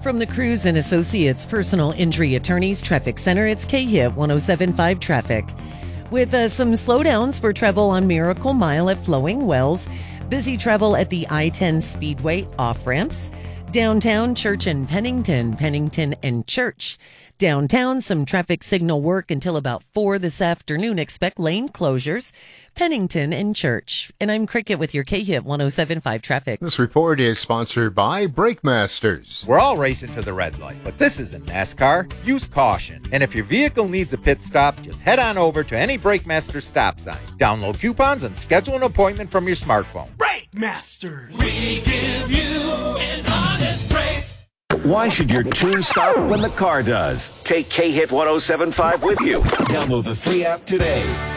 From the Cruz and Associates Personal Injury Attorneys Traffic Center, it's K-Hit 107.5 Traffic. With some slowdowns for travel on Miracle Mile at Flowing Wells, busy travel at the I-10 Speedway off-ramps, downtown Church and Pennington and Church. Downtown, some traffic signal work until about 4 this afternoon. Expect lane closures, Pennington and Church. And I'm Cricket with your K-Hit 107.5 Traffic. This report is sponsored by Brake Masters. We're all racing to the red light, but this isn't NASCAR. Use caution. And if your vehicle needs a pit stop, just head on over to any Brake Masters stop sign. Download coupons and schedule an appointment from your smartphone. Brake Masters. We give you an honest break. Why should your tune stop when the car does? Take K-Hit 107.5 with you. Download the free app today.